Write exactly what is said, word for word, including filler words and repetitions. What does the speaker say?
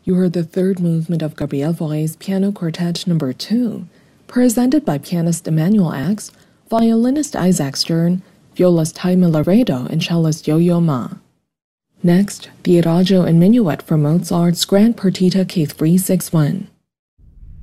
You heard the third movement of Gabriel Fauré's Piano Quartet Number two, presented by pianist Emanuel Ax, violinist Isaac Stern, violist Jaime Laredo, and cellist Yo-Yo Ma. Next, the Adagio and Minuet from Mozart's Grand Partita K three sixty-one.